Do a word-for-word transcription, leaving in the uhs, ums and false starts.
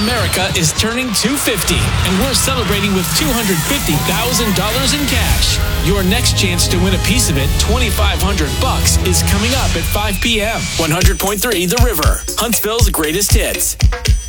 America is turning two hundred fifty, and we're celebrating with two hundred fifty thousand dollars in cash. Your next chance to win a piece of it, twenty-five hundred bucks, is coming up at five p.m. one hundred point three The River, Huntsville's greatest hits.